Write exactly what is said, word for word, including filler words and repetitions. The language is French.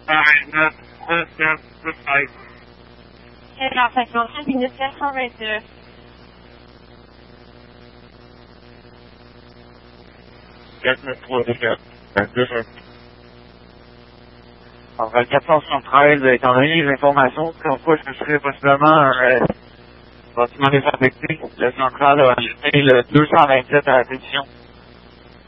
vingt-neuf, vingt-sept, vingt-cinq. Alors, cinquante-cinq minutes quatre cent vingt-neuf. quatre neuf trois sept. vingt-deux. En vingt-quatre cent soixante-treize, étant donné les informations, comme quoi ce serait possiblement un euh, bâtiment désaffecté, le central a ajouté le deux cent vingt-sept à la pétition.